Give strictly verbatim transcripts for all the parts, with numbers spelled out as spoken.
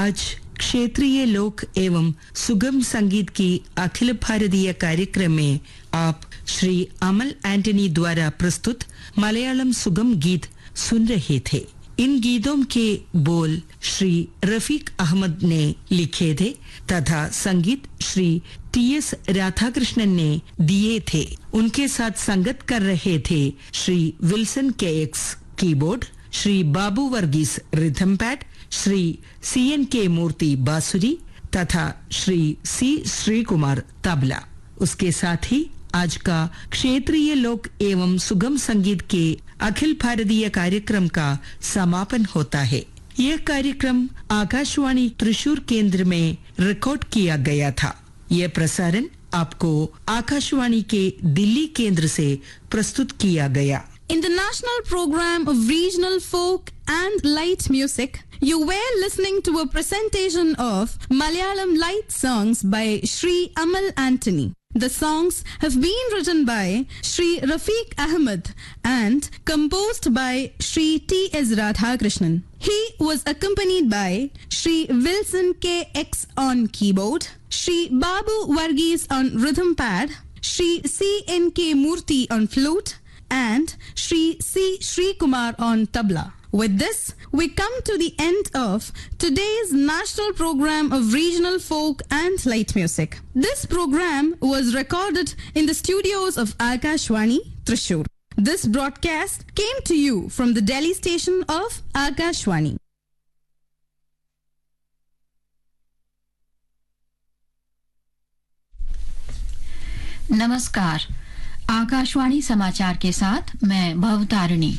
आज क्षेत्रीय लोक एवं सुगम संगीत की अखिल भारतीय कार्यक्रम में आप श्री अमल एंटनी द्वारा प्रस्तुत मलयालम सुगम गीत सुन रहे थे। इन गीतों के बोल श्री रफीक अहमद ने लिखे थे तथा संगीत श्री टी एस राधाकृष्णन ने दिए थे। उनके साथ संगत कर रहे थे श्री विल्सन के एक्स कीबोर्ड, श्री बाबू Varghese rhythm pad, Shri C N के मूर्ति बांसुरी तथा श्री सी श्री कुमार तबला। उसके साथ ही आज का क्षेत्रीय लोक एवं सुगम संगीत के अखिल भारतीय कार्यक्रम का समापन होता है। यह कार्यक्रम आकाशवाणी त्रिशूर केंद्र में रिकॉर्ड किया गया था। यह प्रसारण आपको आकाशवाणी के दिल्ली केंद्र से प्रस्तुत किया गया। In the national program of regional folk and light music, you were listening to a presentation of Malayalam light songs by Shri Amal Antony. The songs have been written by Shri Rafiq Ahmed and composed by Shri T S Radhakrishnan. He was accompanied by Shri Wilson K X on keyboard, Shri Babu Varghese on rhythm pad, Shri C N K Murthy on flute, and Shri C. Shri Kumar on tabla. With this, we come to the end of today's national program of regional folk and light music. This program was recorded in the studios of Akashwani, Thrissur. This broadcast came to you from the Delhi station of Akashwani. नमस्कार, आकाशवाणी समाचार के साथ मैं भवतारिणी।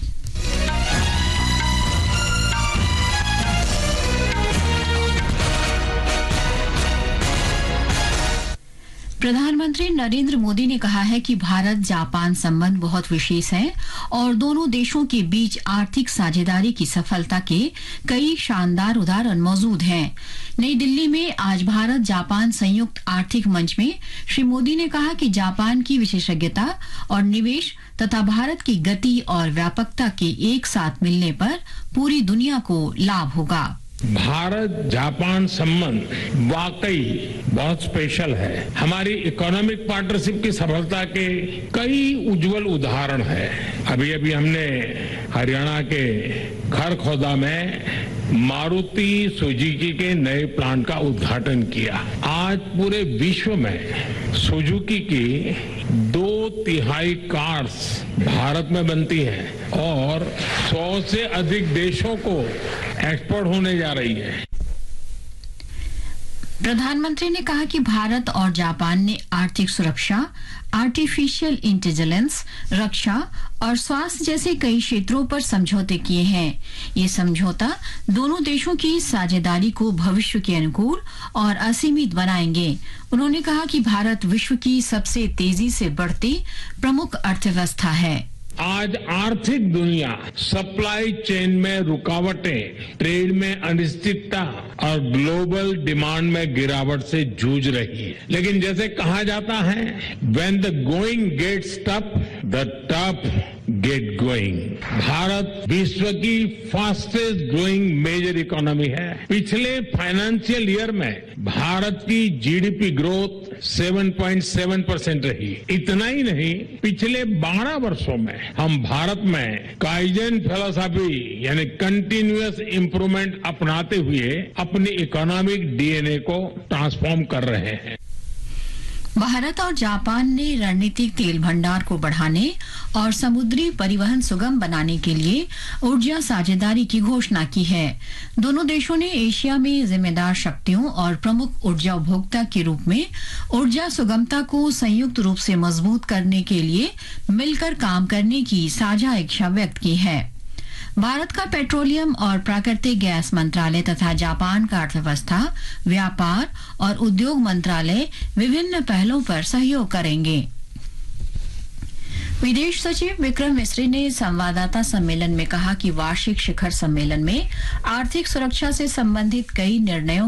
प्रधानमंत्री नरेंद्र मोदी ने कहा है कि भारत जापान संबंध बहुत विशेष है और दोनों देशों के बीच आर्थिक साझेदारी की सफलता के कई शानदार उदाहरण मौजूद हैं। नई दिल्ली में आज भारत जापान संयुक्त आर्थिक मंच में श्री मोदी ने कहा कि जापान की विशेषज्ञता और निवेश तथा भारत की गति और व्यापकता के एक साथ मिलने पर पूरी दुनिया को लाभ होगा। भारत जापान संबंध वाकई बहुत स्पेशल है। हमारी इकोनॉमिक पार्टनरशिप की सफलता के कई उज्जवल उदाहरण हैं। अभी अभी हमने हरियाणा के खरखोदा में मारुति सुजुकी के नए प्लांट का उद्घाटन किया। आज पूरे विश्व में सुजुकी की दो तिहाई कार्स भारत में बनती हैं और सौ से अधिक देशों को एक्सपोर्ट होने जा रही है। प्रधानमंत्री ने कहा कि भारत और जापान ने आर्थिक सुरक्षा, आर्टिफिशियल इंटेलिजेंस, रक्षा और स्वास्थ्य जैसे कई क्षेत्रों पर समझौते किए हैं। ये समझौता दोनों देशों की साझेदारी को भविष्य के अनुकूल और असीमित बनाएंगे। उन्होंने कहा कि भारत विश्व की सबसे तेजी से बढ़ती प्रमुख अर्थव्यवस्था है। आज आर्थिक दुनिया सप्लाई चेन में रुकावटें, ट्रेड में अनिश्चितता और ग्लोबल डिमांड में गिरावट से जूझ रही है। लेकिन जैसे कहा जाता है, when the going gets tough, the tough get going. Bharat विश्व की फास्टेस्ट ग्रोइंग मेजर इकोनॉमी है। पिछले फाइनेंशियल ईयर में भारत की जीडीपी ग्रोथ सात पॉइंट सात परसेंट रही। इतना ही नहीं, पिछले बारह वर्षों में हम भारत में काइजन फिलॉसफी यानी कंटिन्यूअस इंप्रूवमेंट अपनाते हुए अपनी इकोनॉमिक डीएनए को ट्रांसफॉर्म कर रहे हैं। भारत और जापान ने रणनीतिक तेल भंडार को बढ़ाने और समुद्री परिवहन सुगम बनाने के लिए ऊर्जा साझेदारी की घोषणा की है। दोनों देशों ने एशिया में जिम्मेदार शक्तियों और प्रमुख ऊर्जा उपभोक्ता के रूप में ऊर्जा सुगमता को संयुक्त रूप से मजबूत करने के लिए मिलकर काम करने की साझा इच्छा व्यक्त की है। भारत का पेट्रोलियम और प्राकृतिक गैस मंत्रालय तथा जापान का अर्थव्यवस्था, व्यापार और उद्योग मंत्रालय विभिन्न पहलों पर सहयोग करेंगे। विदेश सचिव विक्रम मिस्री ने संवाददाता सम्मेलन में कहा कि वार्षिक शिखर सम्मेलन में आर्थिक सुरक्षा से संबंधित कई निर्णयों